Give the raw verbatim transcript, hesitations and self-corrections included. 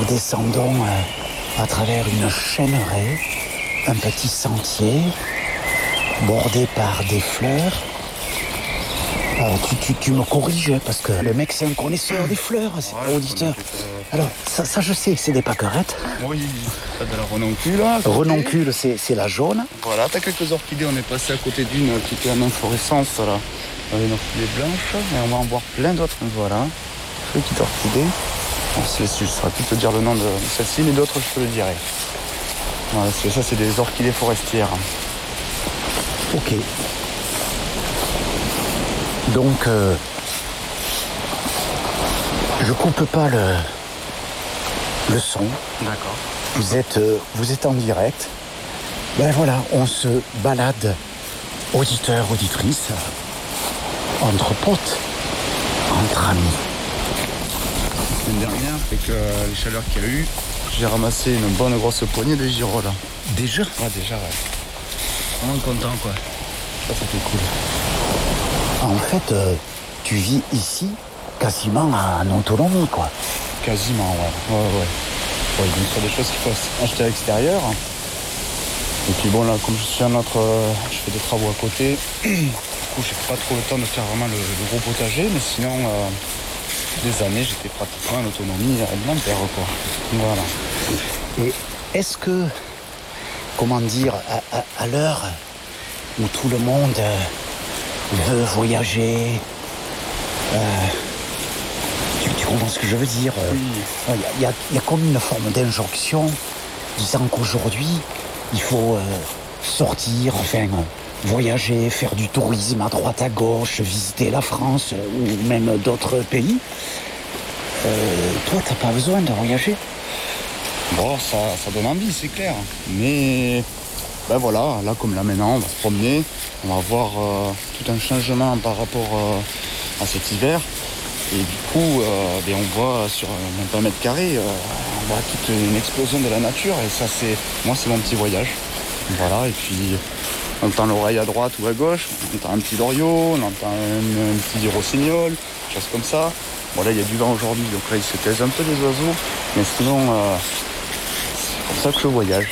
descendons euh, à travers une chêneraie, un petit sentier bordé par des fleurs. Alors, tu, tu, tu me corriges, parce que le mec, c'est un connaisseur des fleurs, c'est Ouais, auditeur. euh... Alors, ça, ça, je sais, c'est des pâquerettes. Oui, t'as de la renoncule. Renoncule, c'est, c'est la jaune. Voilà, t'as quelques orchidées. On est passé à côté d'une qui était en inflorescence, là. Une orchidée blanche, et on va en voir plein d'autres. Voilà, petite orchidée. Bon, je ne saurais plus te dire le nom de celle-ci, mais d'autres, je te le dirai. Voilà, parce que ça, c'est des orchidées forestières. Ok. Donc, euh, je coupe pas le, le son. D'accord. Vous êtes, euh, vous êtes en direct. Ben voilà, on se balade, auditeur, auditrice, entre potes, entre amis. La semaine dernière, avec euh, les chaleurs qu'il y a eu, j'ai ramassé une bonne grosse poignée de girolles. Déjà ? Ouais, déjà, ouais. Vraiment content, quoi. Ça, ça fait cool. En fait, euh, tu vis ici quasiment en autonomie, quoi. Quasiment, ouais. Ouais, ouais. Ouais, il y a des choses qu'il faut acheter à l'extérieur. Et puis bon, là, comme je suis un autre... Euh, je fais des travaux à côté. Du coup, j'ai pas trop le temps de faire vraiment le, le gros potager. Mais sinon, euh, des années, j'étais pratiquement en autonomie alimentaire, quoi. Voilà. Et est-ce que, comment dire, à, à, à l'heure où tout le monde... Euh, veut voyager. Euh, tu, tu comprends ce que je veux dire ? Oui. Il y, y, y a comme une forme d'injonction disant qu'aujourd'hui, il faut euh, sortir, enfin, euh, voyager, faire du tourisme à droite à gauche, visiter la France euh, ou même d'autres pays. Euh, toi, t'as pas besoin de voyager ? Bon, ça, ça donne envie, c'est clair. Mais... Ben voilà, là comme là maintenant, on va se promener, on va voir euh, tout un changement par rapport euh, à cet hiver. Et du coup, euh, ben on voit sur même pas un mètre carré, euh, on voit toute une explosion de la nature. Et ça, c'est moi, c'est mon petit voyage. Voilà, et puis on entend l'oreille à droite ou à gauche, on entend un petit loriot, on entend un, un petit rossignol, des choses comme ça. Bon là, il y a du vent aujourd'hui, donc là, il se taise un peu les oiseaux. Mais sinon, euh, c'est comme ça que je voyage.